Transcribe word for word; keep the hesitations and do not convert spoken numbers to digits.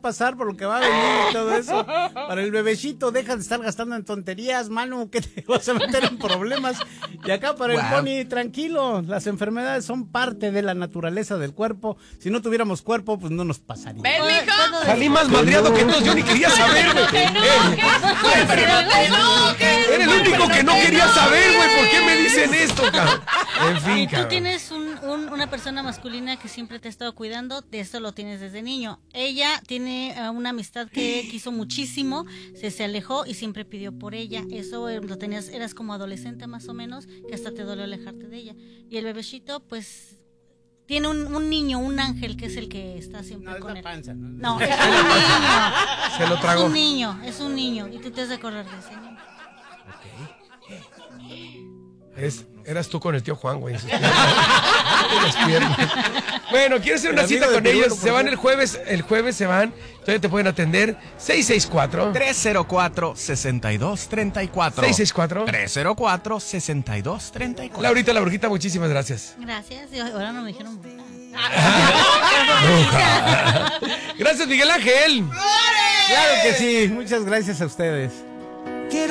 pasar, por lo que va a venir y todo eso. Para el bebecito, deja de estar gastando en tonterías, Manu, que te vas a meter en problemas. Y acá para wow. el Pony, tranquilo, las enfermedades son parte de la naturaleza del cuerpo. Si no tuviéramos cuerpo, pues no nos pasaría. ¿Ven, mijo? Salí más madreado que todos, yo ni quería saber, güey. Era el único que no quería saber, güey, ¿por qué me dicen esto, cabrón? En fin, y tú cabrón. tienes un, un, una persona masculina que siempre te ha estado cuidando, de esto lo tienes desde niño. Ella tiene uh, una amistad que quiso muchísimo, se, se alejó y siempre pidió por ella. Eso eh, lo tenías, eras como adolescente más o menos, que hasta te dolió alejarte de ella. Y el bebecito, pues... Tiene un, un niño, un ángel, que es el que está siempre no, con es la él. panza, ¿no? No, es un niño. Se lo tragó. Es un niño, es un niño. Y tú te has de acordar de ese niño. Es, eras tú con el tío Juan, güey. Bueno, ¿quieres hacer una el cita con Perú, ellos? Se van el jueves, el jueves se van. Todavía te pueden atender. seis seis cuatro tres cero cuatro, seis dos tres cuatro seis seis cuatro tres cero cuatro, seis dos tres cuatro. Laurita, la brujita, muchísimas gracias. Gracias. Y ahora no me dijeron. Gracias, Miguel Ángel. Claro que sí, muchas gracias a ustedes.